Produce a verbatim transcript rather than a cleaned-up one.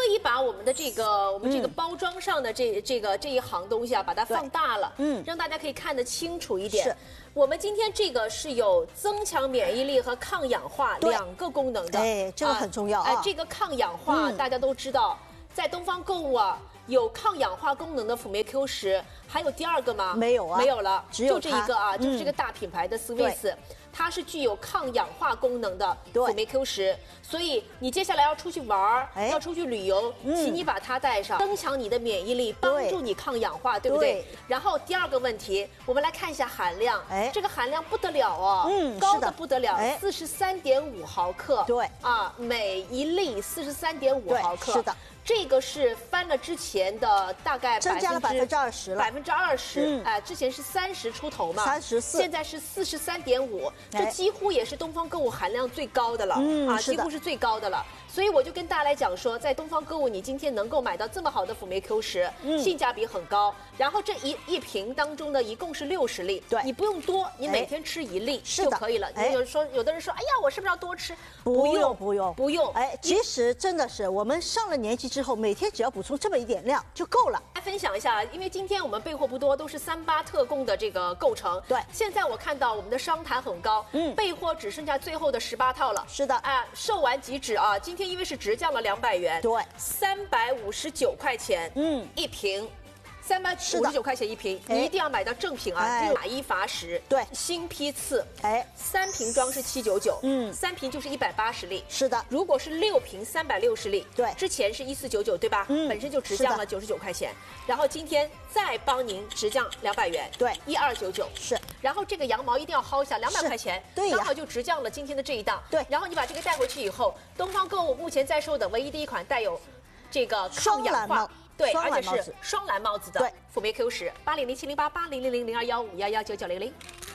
以把我们的这个我们这个包装上的这、嗯、这个这一行东西啊，把它放大了，嗯，让大家可以看得清楚一点。是，我们今天这个是有增强免疫力和抗氧化两个功能的， 哎，这个很重要啊。 哎、呃，这个抗氧化、嗯、大家都知道，在东方购物啊。 有抗氧化功能的辅酶 Q 十，还有第二个吗？ 没有啊， 没有了， 只有就这一个啊，嗯、就是这个大品牌的 Swiss， 它是具有抗氧化功能的辅酶 Q 十，所以你接下来要出去玩儿，要出去旅游，嗯、请你把它带上，增强你的免疫力，帮助你抗氧化，对不对？对然后第二个问题，我们来看一下含量，哎，这个含量不得了哦，嗯，高的不得了，四十三点五毫克，对啊，每一粒四十三点五毫克，是的。 这个是翻了之前的大概增加了百分之二十了， 百分之二十，哎，之前是三十出头嘛， 三十四， 现在是四十三点五，这几乎也是东方购物含量最高的了，嗯、啊，几乎是最高的了。所以我就跟大家来讲说，在东方购物，你今天能够买到这么好的辅酶 Q 十，嗯，性价比很高。然后这一一瓶当中呢，一共是六十粒，对，你不用多，你每天吃一粒就可以了。你有说，有的人说，哎呀，我是不是要多吃？ 不用，不用， 不用。 哎，其实真的是我们上了年纪之后，每天只要补充这么一点量就够了。 来分享一下，因为今天我们备货不多，都是三八特供的这个构成。对，现在我看到我们的商谈很高，嗯，备货只剩下最后的十八套了。是的，哎，售完即止啊！今天因为是直降了两百元，对，三百五十九块钱，嗯，一瓶。 三百五十九块钱一瓶，你一定要买到正品啊！只有打一罚十，对，新批次，哎，三瓶装是七九九，嗯，三瓶就是一百八十粒，是的。如果是六瓶三百六十粒，对，之前是一四九九，对吧？嗯，本身就直降了九十九块钱，然后今天再帮您直降两百元，对，一二九九是。然后这个羊毛一定要薅一下，两百块钱，对，刚好就直降了今天的这一档，对。然后你把这个带回去以后，东方购物目前在售的唯一的一款带有这个抗氧化。 对，而且是双蓝帽子的辅酶 Q 十，八零零七零八八零零零零二幺五幺幺九九零零。